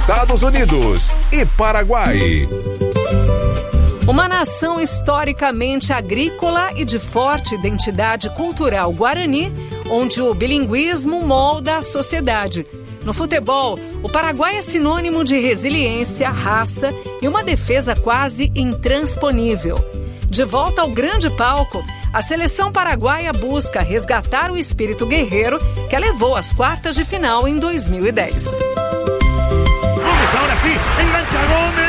Estados Unidos e Paraguai. Uma nação historicamente agrícola e de forte identidade cultural guarani, onde o bilinguismo molda a sociedade. No futebol, o Paraguai é sinônimo de resiliência, raça e uma defesa quase intransponível. De volta ao grande palco, a seleção paraguaia busca resgatar o espírito guerreiro que a levou às quartas de final em 2010. Gomes, ahora sí, engancha Gomes.